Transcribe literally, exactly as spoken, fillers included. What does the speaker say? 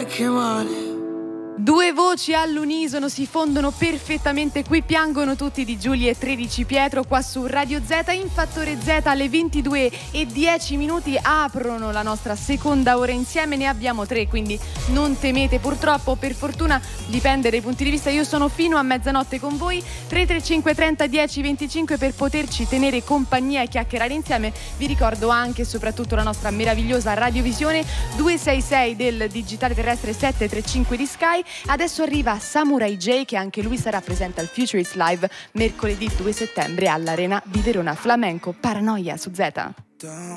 che male. Due voci all'unisono si fondono perfettamente, qui piangono tutti di Giulia e tredici Pietro, qua su Radio Z. In Fattore Z alle ventidue e dieci minuti aprono la nostra seconda ora insieme, ne abbiamo tre, quindi non temete, purtroppo, per fortuna dipende dai punti di vista, io sono fino a mezzanotte con voi. Tre tre cinque trenta dieci venticinque per poterci tenere compagnia e chiacchierare insieme. Vi ricordo anche e soprattutto la nostra meravigliosa radiovisione due sei sei del digitale terrestre sette tre cinque di Sky. Adesso arriva Samurai J, che anche lui sarà presente al Futurist Live mercoledì due settembre all'Arena di Verona. Flamenco, Paranoia su Z.